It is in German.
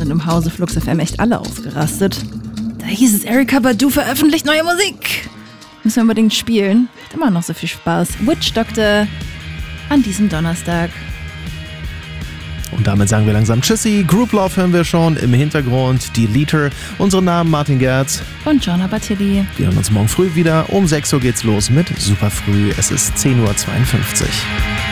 sind im Hause Flux FM echt alle ausgerastet. Da hieß es, Erykah Badu veröffentlicht neue Musik. Müssen wir unbedingt spielen. Macht immer noch so viel Spaß. Witch Doctor an diesem Donnerstag. Und damit sagen wir langsam Tschüssi. Group Love hören wir schon im Hintergrund. Die Liter. Unsere Namen Martin Gerz und Jonna Batilli. Wir hören uns morgen früh wieder. Um 6 Uhr geht's los mit Super Früh. Es ist 10.52 Uhr.